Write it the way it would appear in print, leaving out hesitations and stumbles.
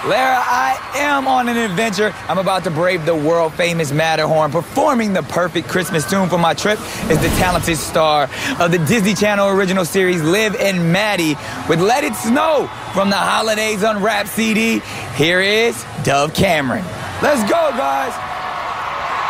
Lara, I am on an adventure. I'm about to brave the world-famous Matterhorn. Performing the perfect Christmas tune for my trip is the talented star of the Disney Channel original series Liv and Maddie with Let It Snow from the Holidays Unwrapped CD. Here is Dove Cameron. Let's go, guys.